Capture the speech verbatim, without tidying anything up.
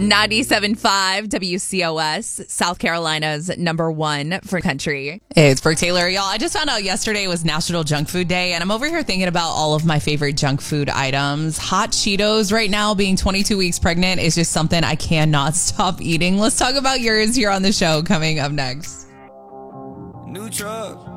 ninety-seven point five W C O S, South Carolina's number one for country. Hey, it's Brooke Taylor. Y'all, I just found out yesterday was National Junk Food Day, and I'm over here thinking about all of my favorite junk food items. Hot Cheetos right now, being twenty-two weeks pregnant, is just something I cannot stop eating. Let's talk about yours here on the show coming up next. New truck.